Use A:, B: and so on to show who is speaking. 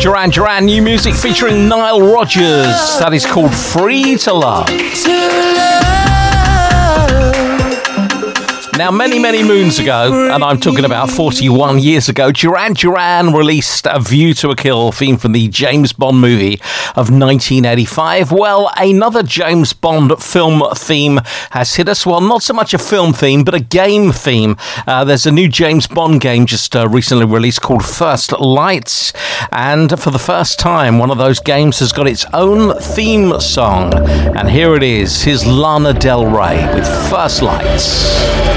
A: Duran Duran, new music featuring Nile Rodgers. That is called Free to Love. Now, many, many moons ago, and I'm talking about 41 years ago, Duran Duran released A View to a Kill, theme from the James Bond movie of 1985. Well, another James Bond film theme has hit us. Well, not so much a film theme, but a game theme. There's a new James Bond game just recently released called First Lights. And for the first time, one of those games has got its own theme song. And here it is. Here's Lana Del Rey with First Lights.